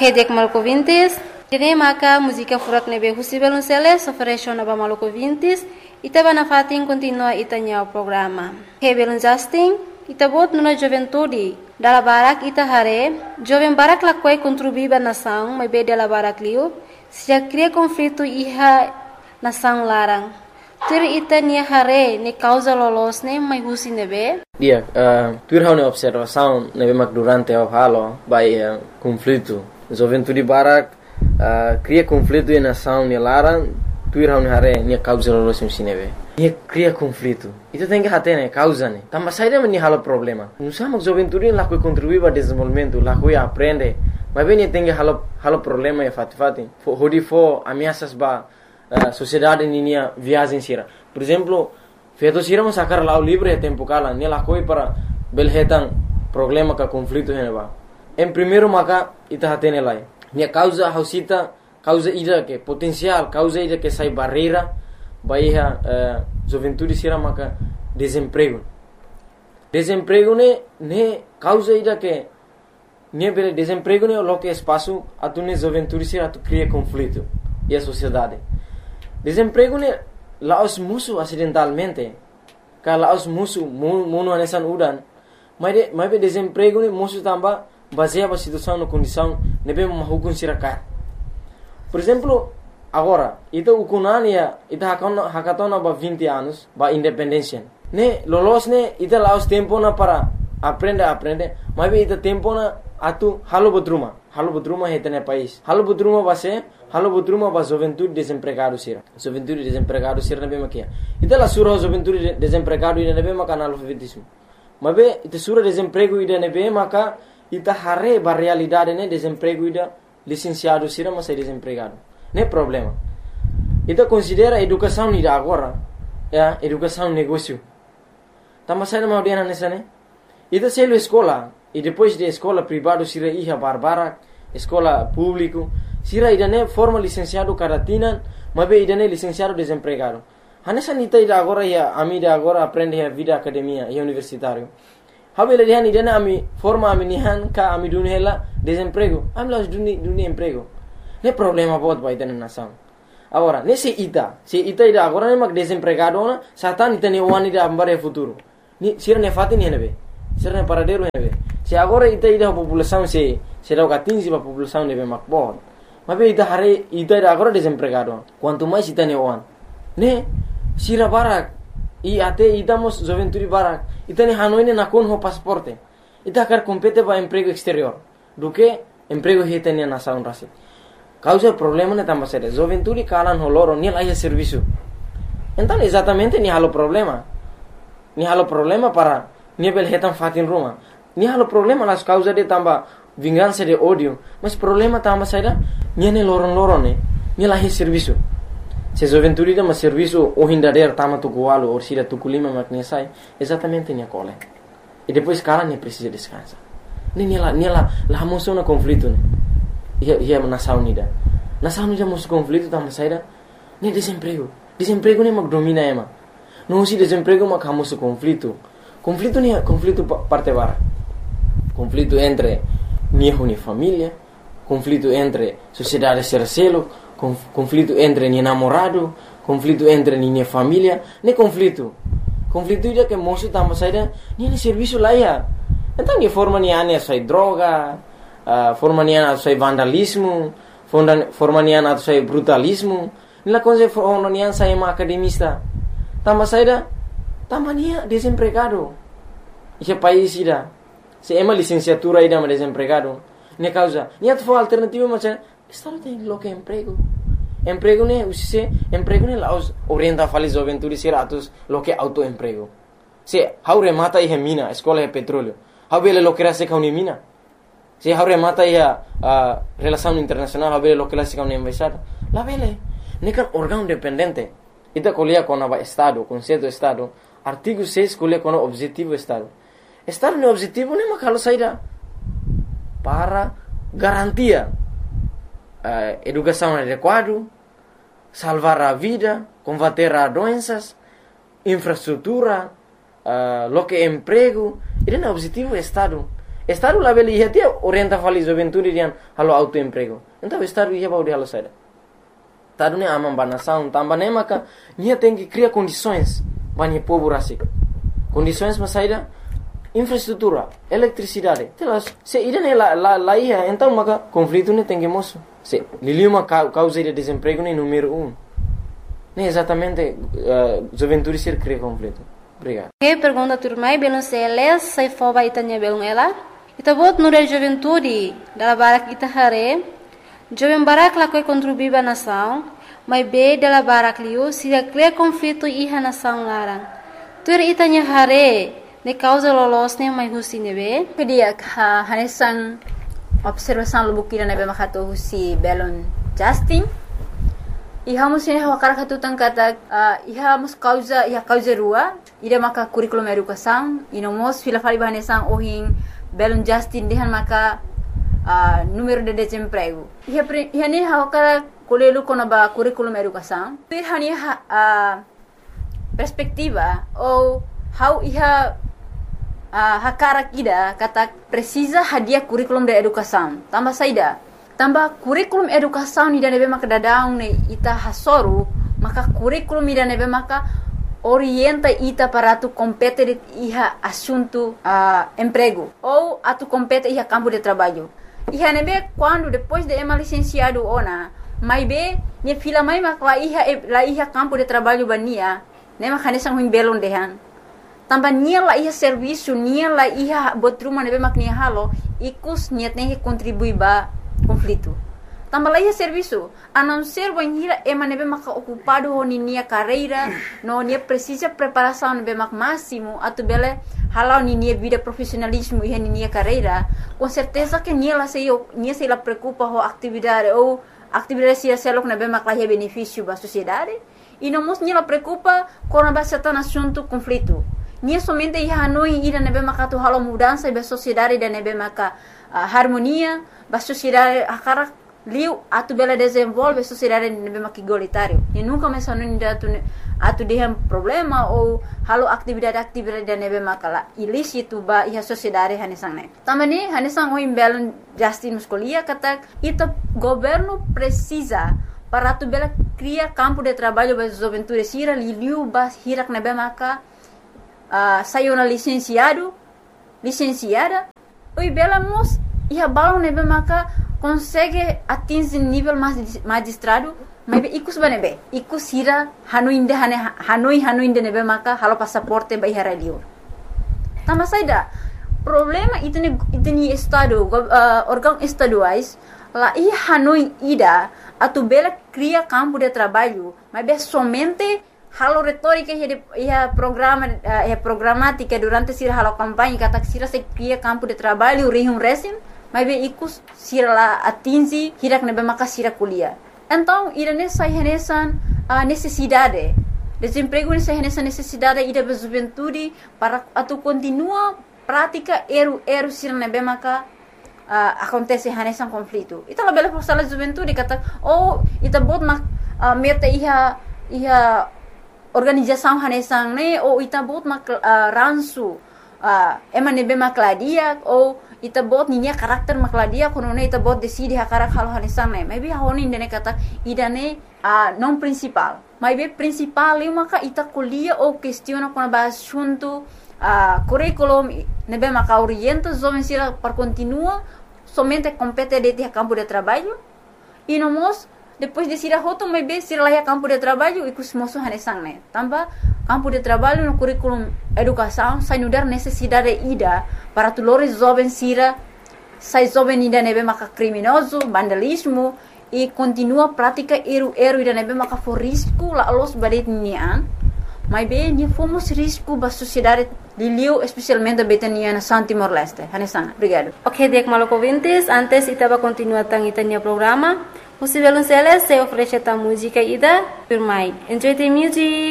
Hedek Malco Vintes, Tene Maka, música furak nebe Husibel Unceles, oferece na Malco Vintes, Itaba na fatin continua itanya o programa. Hebel Justin, Itabot nuna juventude, dala barak itahare, jovem barak lakwai contribuiba nação, mas be dala barak liu, se cria conflito iha nação larang. Tur itania hare ne causa lolos ne mai husi nebe. Dia, tur hau ne observação nebe mak durante o halo by conflito. Juventude barak cria conflito e nação ne larang, tur hau ne hare ne causa lolos musi nebe. Ia cria conflito. Itu tem que hater né, causa né. Também saída meni halo problema. Não sabe que juventude lá que contribui para desenvolvimento, lá que aprende. Mas bem tem que halo problema e fati. Hodi fo ameaças ba sociedade ninia viagem sira. Por exemplo, feito sira mas sacar lá o livro é tempo cala, né lá coi para belhetan problema ka conflito né ba. Em primeiro maka ita hater né lá. Nia causa hausita, causa ida que potencial, causa ida que sai barreira. Bahia juventude sira maka desemprego ne causa ida que ne bele desemprego ne lo que espaço atune juventude sira tu cria conflito e a sociedade desemprego ne laos musu acidentalmente ka laos musu muno anesan udan mas be desemprego ne musu tamba baseia a situação no condição ne be mahukun sira ka por exemplo. Agora, itu ukunania, itu hakatona ba 20 anos, ba independência. Ne, lolos ne, itu laos tempo na para aprender, mas itu tempo na atu halo bodruma hetene país. Halo bodruma ba juventude desempregado sira. Juventude desempregado sira nebe makia. Itu la sura juventude desempregado ida nebe maka analfabetismo. Mas be itu sura desemprego ida nebe maka ita hare ba realidade ne desemprego ida licenciado sira mas é desempregado. Não é problema. Então considera a educação de agora, educação negócio. Também sai uma audiência nessa, né? Então se ele escola e depois de escola privada sira iha barbara, escola público, sira ida né forma licenciado caratina, mas be ida né licenciado desempregado. Hanessa nita ida agora ya amida agora aprende a vida academia e universitário. Habele dia ida né ami forma ami nihan ka ami dunela desemprego. Amla dunia emprego. Não é problema bot vai ter na nação. Agora, nesse ita ida agora nem mag desempregado na, satan ita ne wani da ambare futuro. Ni sira ne fatin ne nebe. Sira ne paradeiro nebe. Se agora ita ida a população se dá o 15 para a população nebe mag bot. Mas be ita hare ita ida agora desempregado. Quanto mais ita ne wan. Ne sira barak e até ita mos juventude barak. Ita ne hanoi ne nakon ho pasaporte. Ita quer competir para emprego exterior. Do que emprego hita ne nação rasi. Causa problema ne também sério. Juventude calan holoro ni lá serviço. Então exatamente ni halo problema. Ni halo problema para ni belhetan fatin Roma. Ni halo problema las causa de tamba vingança de ódio. Mas problema também sério. Ni ne loron ne. Ni lá serviço. Se juventude de serviço o hindader tama tu gualo ou sira tu culima makne sai. Exatamente ni cole. E depois calan ne precisa descansar. Ni lá moção na conflito ne. Ia nação unida mos conflito também saída nem desemprego nem mag domina ema não se desemprego mag hamos conflito nem conflito parte bara conflito entre minha família conflito entre sociedade sercelo conflito entre minha namorado conflito entre minha família nem conflito ida que moço também saída nem serviço lá ia então de forma nem sai droga forma niana sai vandalismo, forma niana sai brutalismo, nila coisa forma niana sai uma academista. Também saída, também nia desempregado. Esse país ida, se é uma licenciatura ida mas desempregado, ne causa, nia tu for alternativa mas estado tem local emprego. Emprego ne usise, emprego ne laos orienta fali juventude siratus local autoemprego. Se haure mata e mina, escola é petróleo. Haure lo que se caune mina. Se haure mata ia relação internacional haure lo que la se caune embaixada. La vele, nekan órgão dependente. Ita colia com o estado, conceito estado. Artigo 6 colia com o objetivo estado. Estado no objetivo nem makalo saída para garantia educação adequada, salvar a vida, combater as doenças, infraestrutura, lo que emprego. Ele é o objetivo do Estado. Estado lá beli ia tia orienta fali juventude rian halo autoemprego. Então estado ia baudi halo saida. Estado ne amam banação, tamba ne maka nia tem que criar condições bani povo rasik. Condições mas saida infraestrutura, eletricidade. Telas se ida ne lá ia então maka conflito ne tem que moço. Se liliuma causa de desemprego ne número 1. Ne exatamente juventude ser cria conflito. Obrigado. Que pergunta turmai belum seles sai foba itanya belum ela. Ita bot nure juventude dala barak ita hare. Jovem barak la koi contribuir ba nação, mas be dala barak liu se cria conflito iha nação larang. Tur itanya hare ne causa lolos ne mai husi nebe. Kedia hanesan observação lubukira nebe makato husi belon Justin. Iha musine hawakara katutang kata iha mus causa rua ida maka curriculum educação inomos fila fali bahanesang ohin belum Justin dehan maka número de desemprego iha ne hawakara kolelu kono ba curriculum educação ir hani perspectiva ou how iha hakara kida kata precisa hadia curriculum de educação tambah saida tambah kurikulum educação ni nebe maka dadaung ne ita hasoru maka kurikulum ni nebe maka orienta ita para tu compete iha assunto emprego ou atu compete iha campo de trabalho iha nebe quando depois de ema licenciado ona mai be ne fila mai maka la iha campo de trabalho bania ne maka nesang huim belon dehan tambah nia la iha serviço nia la iha botruma nebe mak nia halo ikus niatne contribui ba conflito. Tambah lagi serviço, a não ser banhira ema nebe maka ocupado ho nia carreira, no nia precisa preparação nebe mak máximo, atu bele halau nia vida profissionalismo e nia carreira, com certeza que nia se la preocupa ho atividade ou atividade se selok nebe mak lah benefício ba sociedade, e não mos nia la preocupa com a certain assunto conflito. Nia somente ia hanoi ida nebe maka tu halau mudança ba sociedade da nebe maka harmonia ba sociedade akara liu atu bela desenvolve sociedade nebe mak igualitário e nunca mais hanoi atu dehan problema ou halau atividade da nebe maka ilícito ba iha sociedade hanesang ne tamani hanesang oi belon Justin muscolia kata ita governo precisa para atu bela criar campo de trabalho ba juventude sira liu ba hirak nebe maka sayona licenciada oi bela mos iha balon nebe maka consegue atingir nível magistrado mas ikus banebe ikus hira hanoi inde nebe maka halo passaporte ba iha radio tama saida problema itni estado órgão estaduais la iha hanoi ida atu bela cria campo de trabalho mas be somente halo retórica ia programática durante sira halo campanha kata sira se cria campo de trabalho rihum resim mas be ikus sira la atingi hirak nebe maka sira kuliah então irane sai hanesan necessidade desemprego sai hanesan necessidade ida be juventude para atu continua prática eru sira nebe maka acontece hanesan conflito ita la bela sala juventude kata ita bot mak meta iha organização hanesang ne ou ita bot mak ransu ema nebe makladia ou ita bot ninya karakter makladia kono ne ita bot decide hakarak hal hanesang ne maybe honi ne kata idane non principal maybe principal maka ita kuliah ou questiona kono ba assunto curriculum nebe maka orienta jovem sira para continua somente compete de campo de trabalho e nomos depois de sira hoto maybe sira lá campo de trabalho e kusmoso hanesang ne tambah campo de trabalho no curriculum educação sai nudar necessidade ida para tulores jovem sira sai jovem ida nebe maka criminoso vandalismo e continua prática eru ida nebe maka for risco la los badet nian mas bem ni fomos risco ba sociedade liliu especialmente betania na Timor Leste hanesang obrigado. Ok, dek maloko vintes antes itaba continua tang itania programa. Você vai se oferecer a música ida por mai. Enjoy the music.